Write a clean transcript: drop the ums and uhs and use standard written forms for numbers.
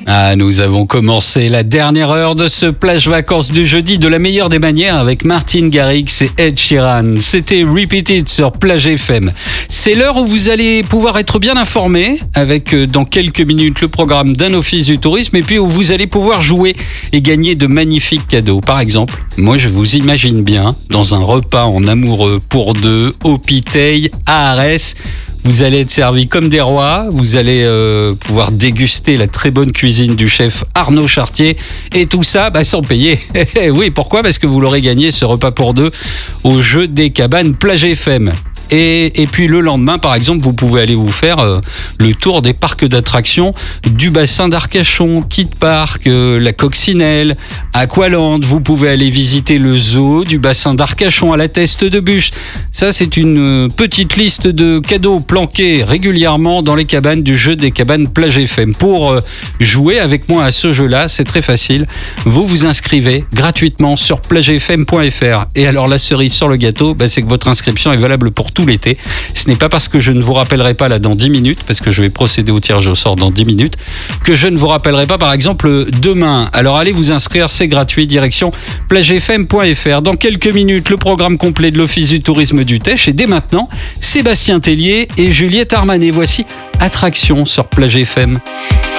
Ah, nous avons commencé la dernière heure de ce plage vacances du jeudi de la meilleure des manières avec Martin Garrix et Ed Sheeran. C'était Repeated sur Plage FM. C'est l'heure où vous allez pouvoir être bien informé avec dans quelques minutes le programme d'un office du tourisme et puis où vous allez pouvoir jouer et gagner de magnifiques cadeaux. Par exemple, moi je vous imagine bien dans un repas en amoureux pour deux au Piteil à Arès. Vous allez être servi comme des rois, vous allez pouvoir déguster la très bonne cuisine du chef Arnaud Chartier et tout ça sans payer. Oui, pourquoi ? Parce que vous l'aurez gagné ce repas pour deux au jeu des cabanes Plage FM. Et puis le lendemain, par exemple, vous pouvez aller vous faire le tour des parcs d'attractions du bassin d'Arcachon, Kid Park, la Coccinelle, Aqualand. Vous pouvez aller visiter le zoo du bassin d'Arcachon à la Teste de Bûche. Ça, c'est une petite liste de cadeaux planqués régulièrement dans les cabanes du jeu des cabanes Plage FM. Pour jouer avec moi à ce jeu-là, c'est très facile. Vous vous inscrivez gratuitement sur plagefm.fr. Et alors la cerise sur le gâteau, c'est que votre inscription est valable pour tout l'été. Ce n'est pas parce que je ne vous rappellerai pas là dans 10 minutes, parce que je vais procéder au tirage au sort dans 10 minutes, que je ne vous rappellerai pas par exemple demain. Alors allez vous inscrire, c'est gratuit, direction plagefm.fr. Dans quelques minutes, le programme complet de l'Office du tourisme du Tech et dès maintenant, Sébastien Tellier et Juliette Armanet. Voici Attraction sur Plage FM.